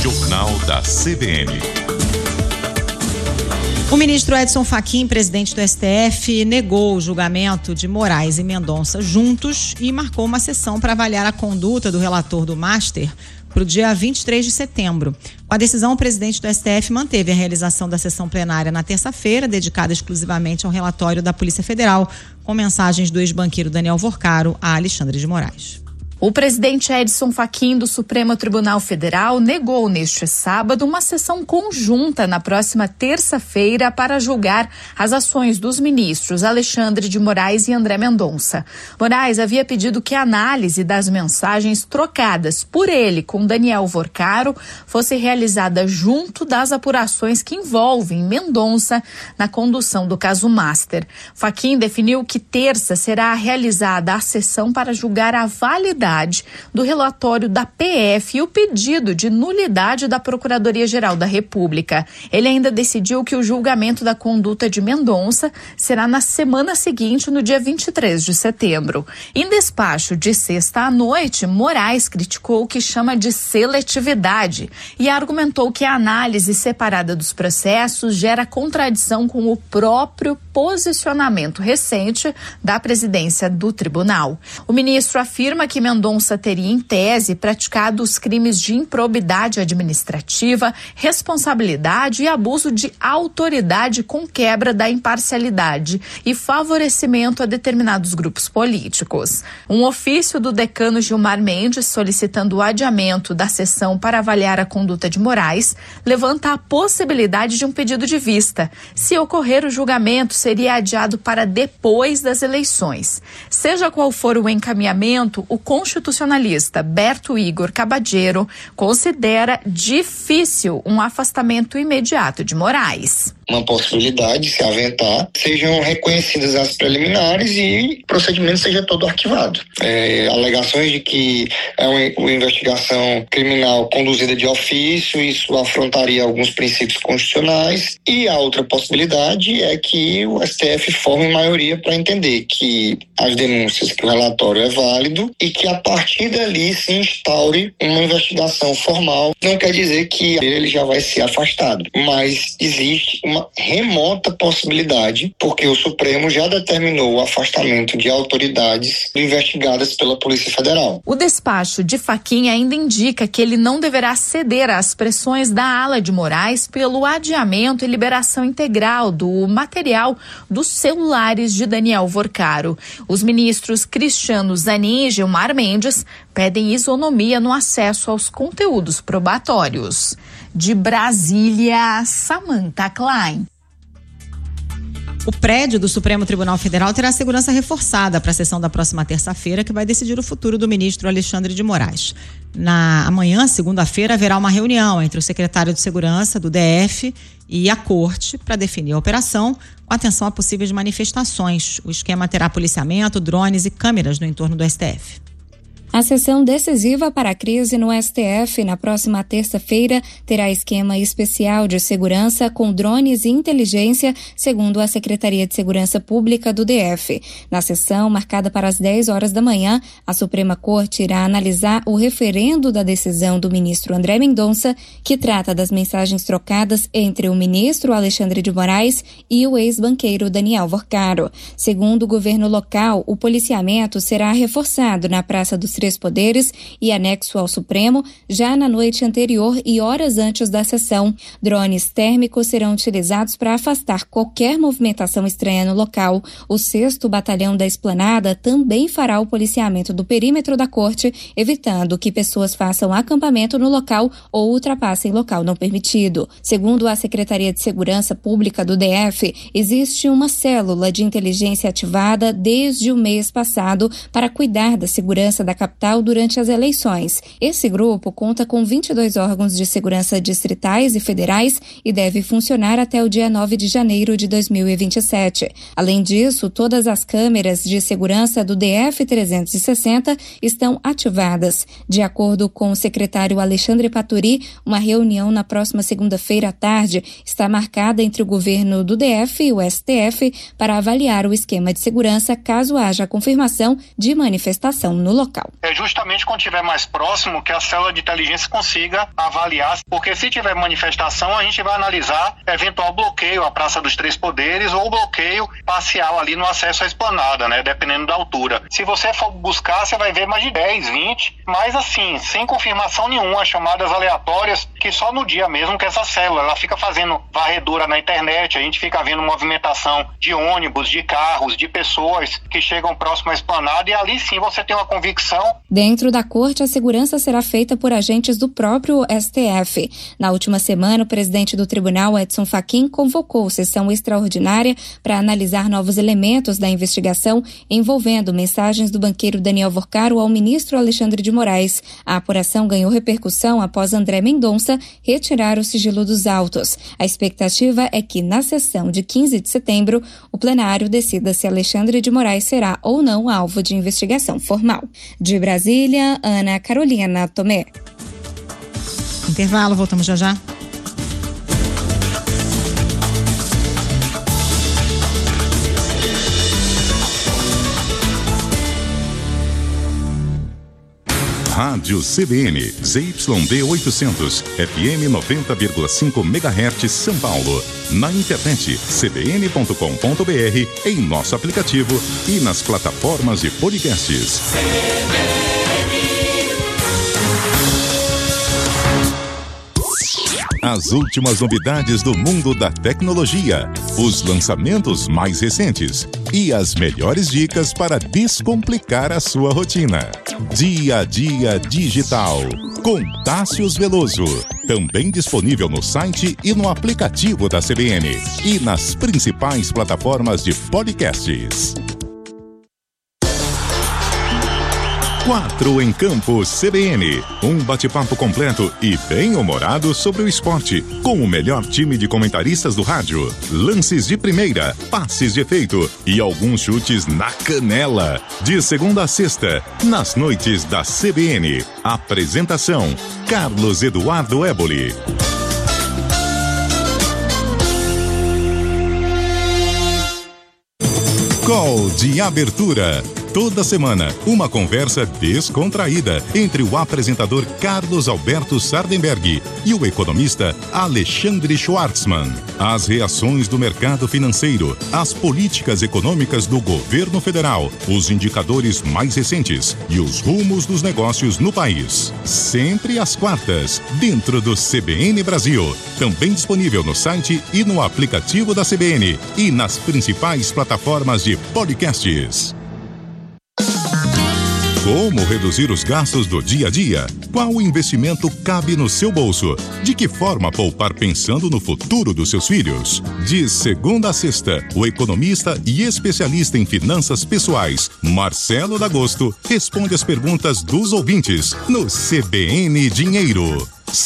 Jornal da CBN. O ministro Edson Fachin, presidente do STF, negou o julgamento de Moraes e Mendonça juntos e marcou uma sessão para avaliar a conduta do relator do Master para o dia 23 de setembro. Com a decisão, o presidente do STF manteve a realização da sessão plenária na terça-feira, dedicada exclusivamente ao relatório da Polícia Federal, com mensagens do ex-banqueiro Daniel Vorcaro a Alexandre de Moraes. O presidente Edson Fachin do Supremo Tribunal Federal negou neste sábado uma sessão conjunta na próxima terça-feira para julgar as ações dos ministros Alexandre de Moraes e André Mendonça. Moraes havia pedido que a análise das mensagens trocadas por ele com Daniel Vorcaro fosse realizada junto das apurações que envolvem Mendonça na condução do caso Master. Fachin definiu que terça será realizada a sessão para julgar a validade do relatório da PF e o pedido de nulidade da Procuradoria-Geral da República. Ele ainda decidiu que o julgamento da conduta de Mendonça será na semana seguinte, no dia 23 de setembro. Em despacho de sexta à noite, Moraes criticou o que chama de seletividade e argumentou que a análise separada dos processos gera contradição com o próprio posicionamento recente da presidência do tribunal. O ministro afirma que Mendonça teria, em tese, praticado os crimes de improbidade administrativa, responsabilidade e abuso de autoridade com quebra da imparcialidade e favorecimento a determinados grupos políticos. Um ofício do decano Gilmar Mendes, solicitando o adiamento da sessão para avaliar a conduta de Moraes, levanta a possibilidade de um pedido de vista. Se ocorrer o julgamento, seria adiado para depois das eleições. Seja qual for o encaminhamento, o constitucionalista Berto Igor Cabadeiro considera difícil um afastamento imediato de Moraes. Uma possibilidade, se aventar, sejam reconhecidas as preliminares e o procedimento seja todo arquivado. Alegações de que é uma investigação criminal conduzida de ofício, isso afrontaria alguns princípios constitucionais, e a outra possibilidade é que o STF forme maioria para entender que as denúncias, que o relatório é válido e que a partir dali se instaure uma investigação formal. Não quer dizer que ele já vai ser afastado, mas existe uma remota possibilidade, porque o Supremo já determinou o afastamento de autoridades investigadas pela Polícia Federal. O despacho de Fachin ainda indica que ele não deverá ceder às pressões da ala de Moraes pelo adiamento e liberação integral do material dos celulares de Daniel Vorcaro. Os ministros Cristiano Zanin e Gilmar Mendes pedem isonomia no acesso aos conteúdos probatórios. De Brasília, Samantha Klein. O prédio do Supremo Tribunal Federal terá segurança reforçada para a sessão da próxima terça-feira, que vai decidir o futuro do ministro Alexandre de Moraes. Amanhã, segunda-feira, haverá uma reunião entre o secretário de Segurança do DF e a Corte para definir a operação, com atenção a possíveis manifestações. O esquema terá policiamento, drones e câmeras no entorno do STF. A sessão decisiva para a crise no STF na próxima terça-feira terá esquema especial de segurança com drones e inteligência, segundo a Secretaria de Segurança Pública do DF. Na sessão, marcada para as 10 horas da manhã, a Suprema Corte irá analisar o referendo da decisão do ministro André Mendonça, que trata das mensagens trocadas entre o ministro Alexandre de Moraes e o ex-banqueiro Daniel Vorcaro. Segundo o governo local, o policiamento será reforçado na Praça dos Três Poderes e anexo ao Supremo já na noite anterior e horas antes da sessão. Drones térmicos serão utilizados para afastar qualquer movimentação estranha no local. O 6º Batalhão da Esplanada também fará o policiamento do perímetro da corte, evitando que pessoas façam acampamento no local ou ultrapassem local não permitido. Segundo a Secretaria de Segurança Pública do DF, existe uma célula de inteligência ativada desde o mês passado para cuidar da segurança da capital durante as eleições. Esse grupo conta com 22 órgãos de segurança distritais e federais e deve funcionar até o dia 9 de janeiro de 2027. Além disso, todas as câmeras de segurança do DF-360 estão ativadas. De acordo com o secretário Alexandre Paturi, uma reunião na próxima segunda-feira à tarde está marcada entre o governo do DF e o STF para avaliar o esquema de segurança caso haja confirmação de manifestação no local. é justamente quando estiver mais próximo que a célula de inteligência consiga avaliar, porque se tiver manifestação, a gente vai analisar eventual bloqueio à Praça dos Três Poderes ou bloqueio parcial ali no acesso à esplanada, né? Dependendo da altura. Se você for buscar, você vai ver mais de 10, 20, mas assim, sem confirmação nenhuma, chamadas aleatórias, que só no dia mesmo que essa célula, ela fica fazendo varredura na internet, a gente fica vendo movimentação de ônibus, de carros, de pessoas que chegam próximo à esplanada e ali sim você tem uma convicção. Dentro da corte, a segurança será feita por agentes do próprio STF. Na última semana, o presidente do tribunal, Edson Fachin, convocou sessão extraordinária para analisar novos elementos da investigação envolvendo mensagens do banqueiro Daniel Vorcaro ao ministro Alexandre de Moraes. A apuração ganhou repercussão após André Mendonça retirar o sigilo dos autos. A expectativa é que, na sessão de 15 de setembro, o plenário decida se Alexandre de Moraes será ou não alvo de investigação formal. De Brasília, Ana Carolina Tomé. Intervalo, voltamos já já. Rádio CBN, ZYD 800, FM 90,5 MHz São Paulo. Na internet, cbn.com.br, em nosso aplicativo e nas plataformas de podcasts. As últimas novidades do mundo da tecnologia, os lançamentos mais recentes e as melhores dicas para descomplicar a sua rotina. Dia a Dia Digital, com Tássius Veloso. Também disponível no site e no aplicativo da CBN e nas principais plataformas de podcasts. 4 em Campo CBN. Um bate-papo completo e bem-humorado sobre o esporte, com o melhor time de comentaristas do rádio. Lances de primeira, passes de efeito e alguns chutes na canela. De segunda a sexta, nas noites da CBN. Apresentação: Carlos Eduardo Éboli. Call de abertura. Toda semana, uma conversa descontraída entre o apresentador Carlos Alberto Sardenberg e o economista Alexandre Schwartzman. As reações do mercado financeiro, as políticas econômicas do governo federal, os indicadores mais recentes e os rumos dos negócios no país. Sempre às quartas, dentro do CBN Brasil. Também disponível no site e no aplicativo da CBN e nas principais plataformas de podcasts. Como reduzir os gastos do dia a dia? Qual investimento cabe no seu bolso? De que forma poupar pensando no futuro dos seus filhos? De segunda a sexta, o economista e especialista em finanças pessoais, Marcelo D'Agosto, responde as perguntas dos ouvintes no CBN Dinheiro.